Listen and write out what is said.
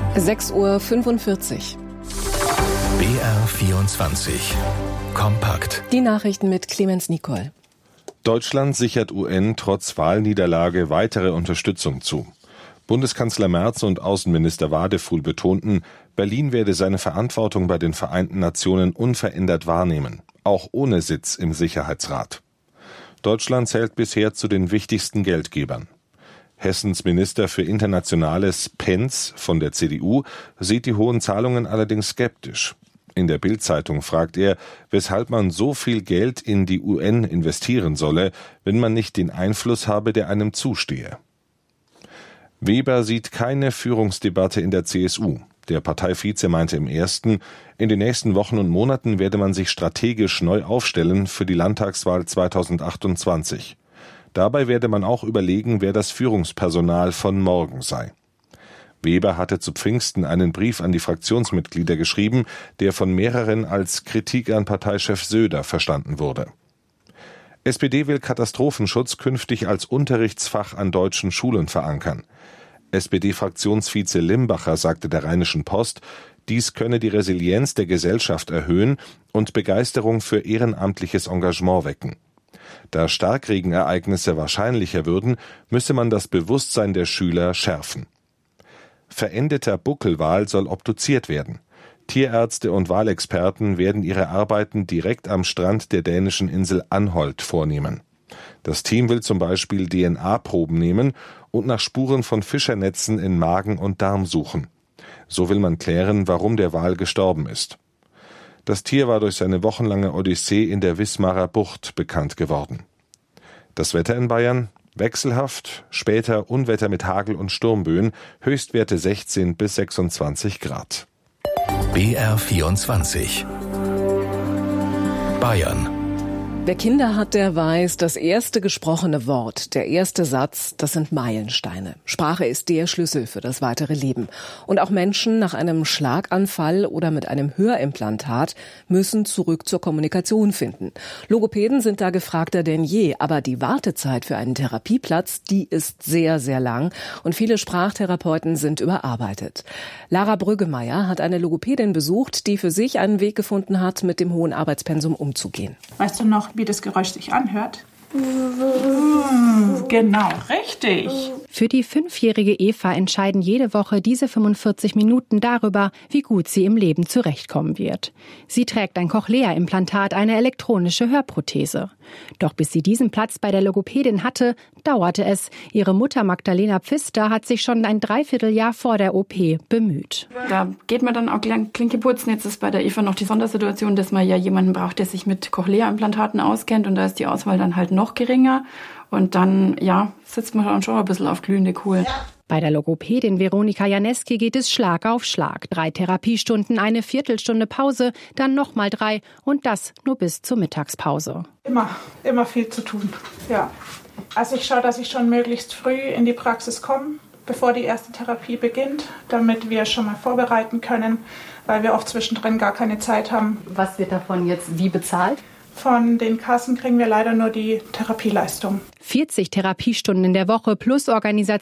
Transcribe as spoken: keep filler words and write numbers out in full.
sechs Uhr fünfundvierzig. B R vierundzwanzig. Kompakt. Die Nachrichten mit Clemens Nicol. Deutschland sichert U N trotz Wahlniederlage weitere Unterstützung zu. Bundeskanzler Merz und Außenminister Wadefuhl betonten, Berlin werde seine Verantwortung bei den Vereinten Nationen unverändert wahrnehmen, auch ohne Sitz im Sicherheitsrat. Deutschland zählt bisher zu den wichtigsten Geldgebern. Hessens Minister für Internationales Pentz von der C D U sieht die hohen Zahlungen allerdings skeptisch. In der Bild-Zeitung fragt er, weshalb man so viel Geld in die U N investieren solle, wenn man nicht den Einfluss habe, der einem zustehe. Weber sieht keine Führungsdebatte in der C S U. Der Parteivize meinte im ersten, in den nächsten Wochen und Monaten werde man sich strategisch neu aufstellen für die Landtagswahl zweitausendachtundzwanzig. Dabei werde man auch überlegen, wer das Führungspersonal von morgen sei. Weber hatte zu Pfingsten einen Brief an die Fraktionsmitglieder geschrieben, der von mehreren als Kritik an Parteichef Söder verstanden wurde. S P D will Katastrophenschutz künftig als Unterrichtsfach an deutschen Schulen verankern. S P D-Fraktionsvize Limbacher sagte der Rheinischen Post, dies könne die Resilienz der Gesellschaft erhöhen und Begeisterung für ehrenamtliches Engagement wecken. Da Starkregenereignisse wahrscheinlicher würden, müsse man das Bewusstsein der Schüler schärfen. Verendeter Buckelwal soll obduziert werden. Tierärzte und Walexperten werden ihre Arbeiten direkt am Strand der dänischen Insel Anholt vornehmen. Das Team will zum Beispiel D N A-Proben nehmen und nach Spuren von Fischernetzen in Magen und Darm suchen. So will man klären, warum der Wal gestorben ist. Das Tier war durch seine wochenlange Odyssee in der Wismarer Bucht bekannt geworden. Das Wetter in Bayern? Wechselhaft, später Unwetter mit Hagel und Sturmböen, Höchstwerte sechzehn bis sechsundzwanzig Grad. B R vierundzwanzig. Bayern. Wer Kinder hat, der weiß, das erste gesprochene Wort, der erste Satz, das sind Meilensteine. Sprache ist der Schlüssel für das weitere Leben. Und auch Menschen nach einem Schlaganfall oder mit einem Hörimplantat müssen zurück zur Kommunikation finden. Logopäden sind da gefragter denn je, aber die Wartezeit für einen Therapieplatz, die ist sehr, sehr lang und viele Sprachtherapeuten sind überarbeitet. Lara Brüggemeier hat eine Logopädin besucht, die für sich einen Weg gefunden hat, mit dem hohen Arbeitspensum umzugehen. Weißt du noch, wie das Geräusch sich anhört? Genau, richtig. Für die fünfjährige Eva entscheiden jede Woche diese fünfundvierzig Minuten darüber, wie gut sie im Leben zurechtkommen wird. Sie trägt ein Cochlea-Implantat, eine elektronische Hörprothese. Doch bis sie diesen Platz bei der Logopädin hatte, dauerte es. Ihre Mutter Magdalena Pfister hat sich schon ein Dreivierteljahr vor der O P bemüht. Da geht man dann auch Klinke putzen. Jetzt ist bei der Eva noch die Sondersituation, dass man ja jemanden braucht, der sich mit Cochlea-Implantaten auskennt. Und da ist die Auswahl dann halt noch geringer. Und dann, ja, sitzt man dann schon ein bisschen auf glühende Kohlen. Bei der Logopädin Veronika Janeski geht es Schlag auf Schlag. Drei Therapiestunden, eine Viertelstunde Pause, dann nochmal drei und das nur bis zur Mittagspause. Immer, immer viel zu tun, ja. Also ich schaue, dass ich schon möglichst früh in die Praxis komme, bevor die erste Therapie beginnt, damit wir schon mal vorbereiten können, weil wir oft zwischendrin gar keine Zeit haben. Was wird davon jetzt wie bezahlt? Von den Kassen kriegen wir leider nur die Therapieleistung. vierzig Therapiestunden in der Woche plus Organisation